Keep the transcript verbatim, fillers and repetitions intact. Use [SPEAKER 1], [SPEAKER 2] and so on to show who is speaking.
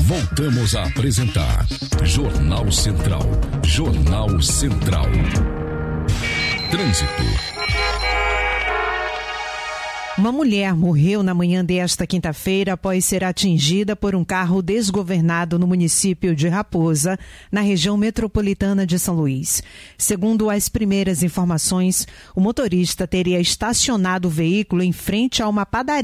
[SPEAKER 1] Voltamos a apresentar Jornal Central. Jornal Central. Trânsito.
[SPEAKER 2] Uma mulher morreu na manhã desta quinta-feira após ser atingida por um carro desgovernado no município de Raposa, na região metropolitana de São Luís. Segundo as primeiras informações, o motorista teria estacionado o veículo em frente a uma padaria